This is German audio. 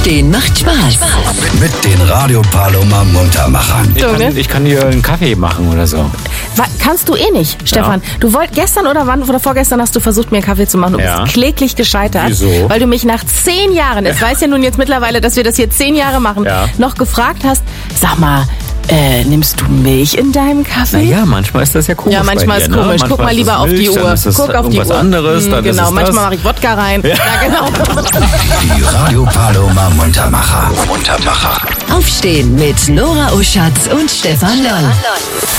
Aufstehen macht Spaß. Mit den Radio Paloma Muntermachern. Ich kann dir einen Kaffee machen oder so. Kannst du eh nicht, Stefan. Du gestern oder vorgestern hast du versucht, mir einen Kaffee zu machen. Du bist kläglich gescheitert. Wieso? Weil du mich nach 10 Jahren, es weiß ja nun jetzt mittlerweile, dass wir das hier 10 Jahre machen, noch gefragt hast, sag mal, nimmst du Milch in deinem Kaffee? Naja, manchmal ist das ja komisch. Ja, manchmal ist komisch. Guck mal lieber auf die Uhr. Guck auf die Uhr. Anderes, dann genau, ist es manchmal mache ich Wodka rein. Ja, genau. Die Radio Paloma Muntermacher. Aufstehen mit Nora Oschatz und Stefan Loll.